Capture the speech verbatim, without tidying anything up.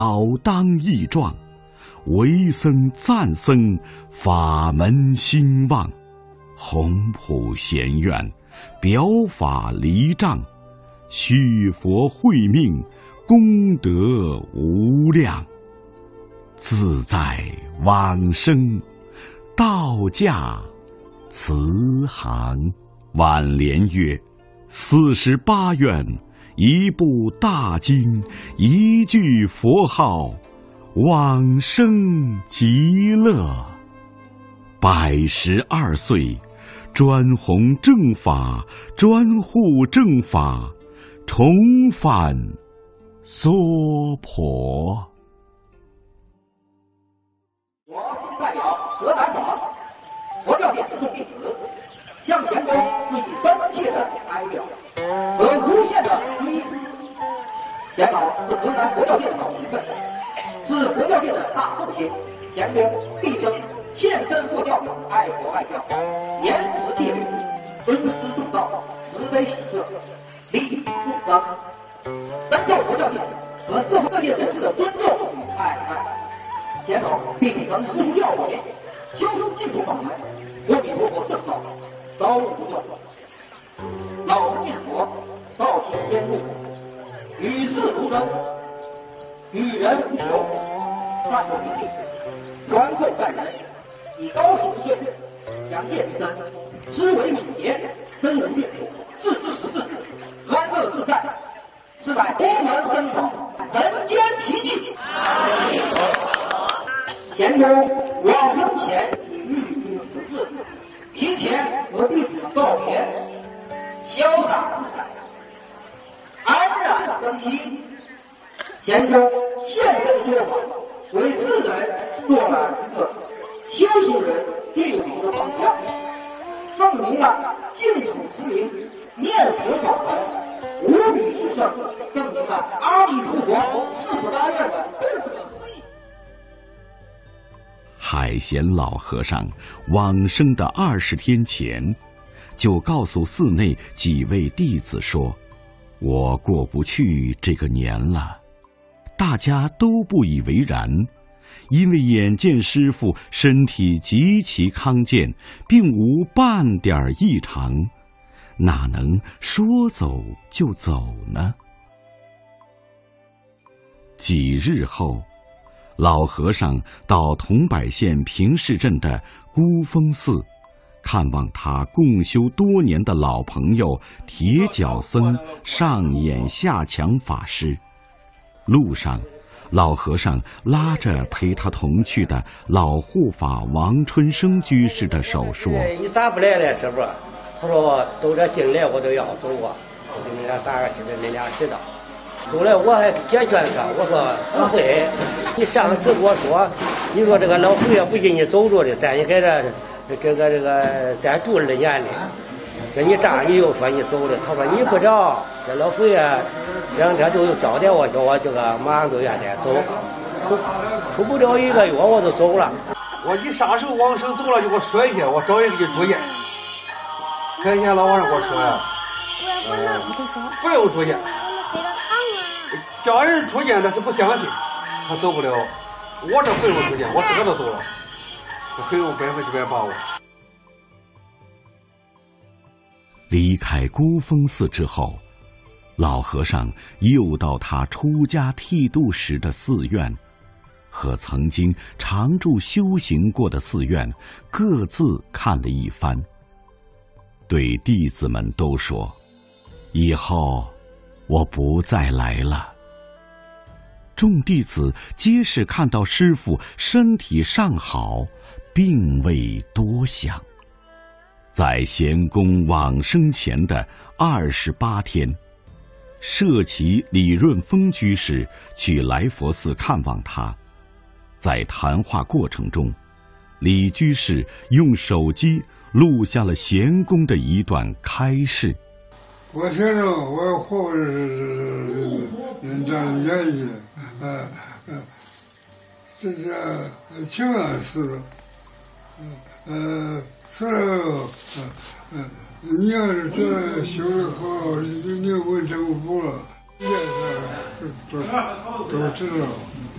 老当益壮，为僧赞僧，法门兴旺。宏普贤愿，表法离障，续佛慧命，功德无量。自在往生，道驾慈航。挽联曰：四十八愿，一部大经，一句佛号，往生极乐。百十二岁，专弘正法，专护正法，重返娑婆。 我今代表河南省佛教界四众弟子，向贤公致以深切的哀悼和无限的追思。贤老是河南佛教界的老前辈，是佛教界的大寿星。贤公毕生献身佛教，爱国爱教，严持戒律，尊师重道，慈悲喜舍，利益众生，深受佛教界和社会各界人士的尊重与爱戴。贤老并承师父教诲，修持净土法门，阿弥陀佛圣道，高度不断。老实念佛，道行天路，与世如真，与人无求，淡泊平静，宽厚待人，以高品之税，扬业之身，思维敏捷，身如玉，自知识智，安乐自在，是乃佛门僧法，人间奇迹。贤公往生前已预知时至，提前和弟子们告别，潇洒自在，安然生息。贤公现身说法，为世人做了一个修行人最好的榜样，证明了净土持名、念佛法门无比殊胜，证明了阿弥陀佛四十八愿的不可思议。 海贤老和尚往生的二十天前，就告诉寺内几位弟子说：“我过不去这个年了。”大家都不以为然，因为眼见师父身体极其康健，并无半点异常，哪能说走就走呢？几日后，老和尚到桐柏县平市镇的孤峰寺，看望他共修多年的老朋友铁脚僧上演下强法师。路上，老和尚拉着陪他同去的老护法王春生居士的手说：“ 你咋不来了，师傅？”他说：“都这进来我都要走啊，我给你俩打个知道，你俩知道。”后来我还解劝他，我说不会，你上次跟我说，你说这个老佛爷不给你走着的，在你在这这个这个再住二年的，这你这你又说你走的，他说你不着，这老佛爷这两天都有交代我，叫我这个马上都愿意走，出不了一个月我就走了。 我一啥时候往生走了就给我说一下，我找人给你住院。看见老和尚给我说呀，呃，不用住院。叫人出见，但是不相信，他走不了。我这不用出见，我自个都走了，我很有百分之百把握。 离开孤峰寺之后，老和尚又到他出家剃度时的寺院，和曾经常住修行过的寺院各自看了一番，对弟子们都说：“以后我不再来了。”众弟子皆是看到师父身体尚好，并未多想。在贤公往生前的二十八天，舍其李润峰居士去来佛寺看望他。在谈话过程中，李居士用手机录下了贤公的一段开示。 我承认我活着是人家的原因，呃呃，这是情感事，呃，死了，呃，你要是觉得修得好，你就问政府了，现在都都知道。